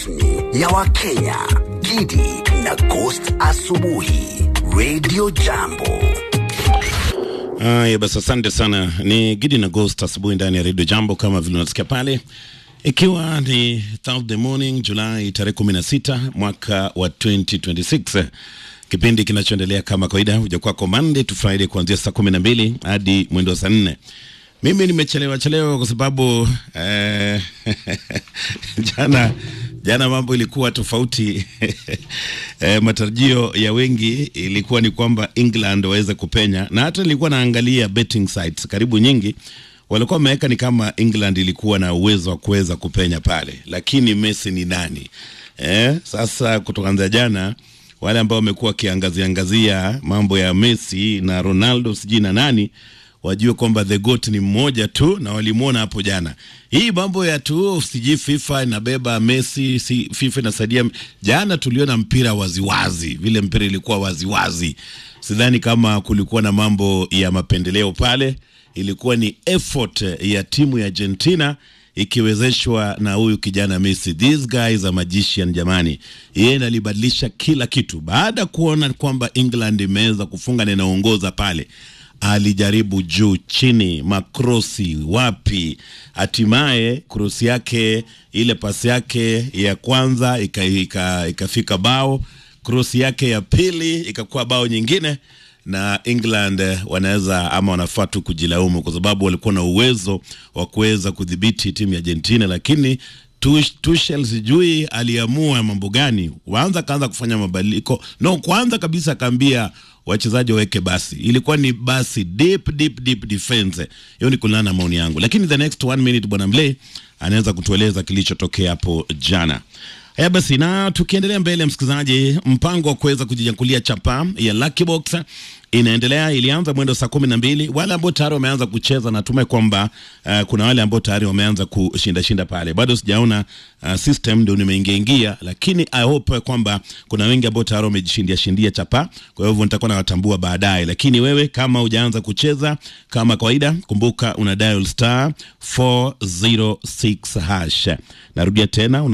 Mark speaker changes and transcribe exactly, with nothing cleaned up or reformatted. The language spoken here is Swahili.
Speaker 1: rasmi ya Wakenya, Gidi na Ghost asubuhi, Radio Jambo.
Speaker 2: Aya basi, asante sana. Ni Gidi na Ghost asubuhi ndani ya Radio Jambo kama vile unasikia pale. Ikiwa ni Thursday morning, Julai tarehe kumi na sita mwaka wa twenty twenty-six. Kipindi kinachoendelea kama kawaida huja kwako Monday to Friday kuanzia saa kumi na mbili hadi mwendo wa saa nne. Mimi nimechelewa chelewa kwa sababu eh, jana jana mambo ilikuwa tofauti. eh, matarajio ya wengi ilikuwa ni kwamba England waweze kupenya, na hata nilikuwa naangalia betting sites karibu nyingi walikuwa wameweka ni kama England ilikuwa na uwezo wa kuweza kupenya pale, lakini Messi ni nani? Eh, sasa kutoka jana wale ambao wamekuwa kiangazia angazia mambo ya Messi na Ronaldo siji na nani, wajue kwamba the goat ni mmoja tu, na walimuona hapo jana. Hii mambo ya tu siji FIFA inabeba Messi, si FIFA inasaidia. Jana tuliona mpira waziwazi, vile mpira ilikuwa waziwazi. Sidhani kama kulikuwa na mambo ya mapendeleo pale. Ilikuwa ni effort ya timu ya Argentina ikiwezeshwa na huyu kijana Messi. These guys are magician jamani. Yeye alibadilisha kila kitu. Baada kuona kwamba England imeweza kufunga na inaongoza pale, alijaribu juu chini, makrosi wapi, hatimaye krosi yake, ile pasi yake ya kwanza ikafika ika, ika bao, krosi yake ya pili ikakuwa bao nyingine, na England wanaweza ama wanafaa tu kujilaumu kwa sababu walikuwa na uwezo wa kuweza kudhibiti timu ya Argentina, lakini Tuchel sijui aliamua mambo gani. Waanza kaanza kufanya mabadiliko. No, kwanza kabisa akaambia wachezaji waweke basi. Ilikuwa ni basi deep deep deep defense. Hiyo ni kulingana na maoni yangu. Lakini the next one minute bwana Mle anaweza kutueleza kilichotokea hapo jana. Haya basi, na tukiendelea mbele msikilizaji, mpango wa kuweza kujinyakulia chapa ya Lucky Box inaendelea. Ilianza mwendo saa kumi na mbili. Wale ambao tayari wameanza kucheza, natumai kwamba uh, kuna wale ambao tayari wameanza kushinda shinda pale. Bado sijaona uh, system ndio nimeingia ingia, lakini I hope kwamba kuna wengi ambao tayari wamejishindia shindia chapa. Kwa hivyo nitakuwa nawatambua baadaye. Lakini wewe kama hujaanza kucheza, kama kawaida, kumbuka una dial star four oh six hash. Narudia tena una